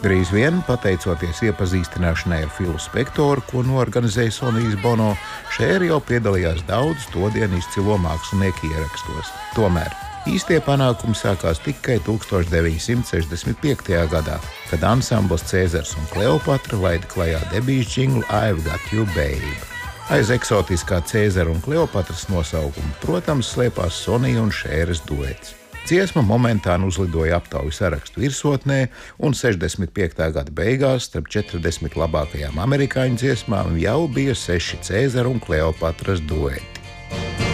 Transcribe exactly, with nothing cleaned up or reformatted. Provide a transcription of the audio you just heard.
Drīz vien, pateicoties iepazīstināšanai ar Filu Spektoru, ko norganizēja Sonijs Bono, Šēri jau piedalījās daudz todien izcilo mākslinieku ierakstos. Tomēr īstie panākumi sākās tikai tūkstoš deviņi simti sešdesmit piektajā gadā, kad ansambls Cēzars un Kleopatra laida klajā debijas džinglu I've Got You Babe. Aiz eksotiskā Cēzara un Kleopatras nosaukuma, protams, slēpās Sonija un Šēres duets. Dziesma momentāni uzlidoja aptauju sarakstu virsotnē, un sešdesmit piektā gada beigās starp četrdesmit labākajām amerikāņu dziesmām jau bija seši Cēzara un Kleopatras dueti.